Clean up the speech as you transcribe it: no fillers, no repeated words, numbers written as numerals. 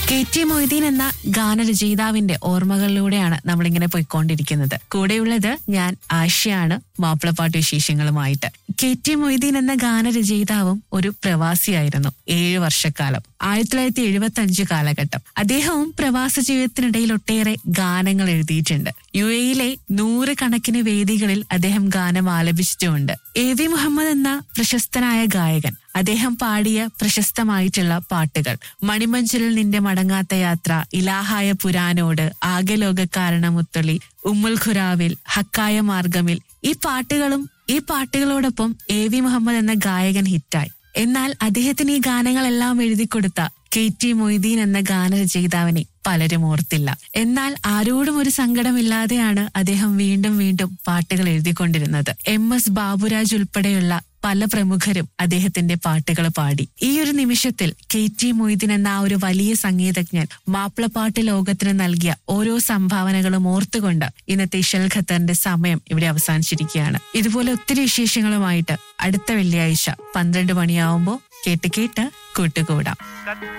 KT Moideen എന്ന ഗാനരചയിതാവിന്റെ ഓർമ്മകളിലൂടെയാണ് നമ്മളിങ്ങനെ പോയിക്കൊണ്ടിരിക്കുന്നത്. കൂടെയുള്ളത് ഞാൻ ആശയാണ്, മാപ്പിളപ്പാട്ട് വിശേഷങ്ങളുമായിട്ട്. KT മൊയ്തീൻ എന്ന ഗാനരചയിതാവും ഒരു പ്രവാസിയായിരുന്നു 7 വർഷക്കാലം. 1975 കാലഘട്ടം. അദ്ദേഹവും പ്രവാസ ജീവിതത്തിനിടയിൽ ഒട്ടേറെ ഗാനങ്ങൾ എഴുതിയിട്ടുണ്ട്. UAE-ലെ 100 കണക്കിന് വേദികളിൽ അദ്ദേഹം ഗാനം ആലപിച്ചിട്ടുമുണ്ട്. AV മുഹമ്മദ് എന്ന പ്രശസ്തനായ ഗായകൻ, അദ്ദേഹം പാടിയ പ്രശസ്തമായിട്ടുള്ള പാട്ടുകൾ മണിമഞ്ചലിൽ നിന്റെ മടങ്ങാത്ത യാത്ര, ഇലാഹായ പുരാനോട്, ആകെ ലോകക്കാരണമുത്തളി, ഉമ്മുൽ ഖുറാവിൽ, ഹക്കായ മാർഗമിൽ, ഈ പാട്ടുകളോടൊപ്പം AV മുഹമ്മദ് എന്ന ഗായകൻ ഹിറ്റായി. എന്നാൽ അദ്ദേഹത്തിന് ഈ ഗാനങ്ങളെല്ലാം എഴുതിക്കൊടുത്ത KT മൊയ്തീൻ എന്ന ഗാനരചയിതാവിനെ പലരും ഓർത്തില്ല. എന്നാൽ ആരോടും ഒരു സങ്കടമില്ലാതെയാണ് അദ്ദേഹം വീണ്ടും വീണ്ടും പാട്ടുകൾ എഴുതിക്കൊണ്ടിരുന്നത്. MS ബാബുരാജ് ഉൾപ്പെടെയുള്ള പല പ്രമുഖരും അദ്ദേഹത്തിന്റെ പാട്ടുകൾ പാടി. ഈ ഒരു നിമിഷത്തിൽ KT മൊയ്തീൻ എന്ന ആ ഒരു വലിയ സംഗീതജ്ഞൻ മാപ്പിളപ്പാട്ട് ലോകത്തിന് നൽകിയ ഓരോ സംഭാവനകളും ഓർത്തുകൊണ്ട് ഇന്നത്തെ ഇശൽ ഖത്തറിന്റെ സമയം ഇവിടെ അവസാനിച്ചിരിക്കുകയാണ്. ഇതുപോലെ ഒത്തിരി വിശേഷങ്ങളുമായിട്ട് അടുത്ത വെള്ളിയാഴ്ച 12 മണിയാവുമ്പോൾ കേട്ട് കൂട്ടുകൂടാം.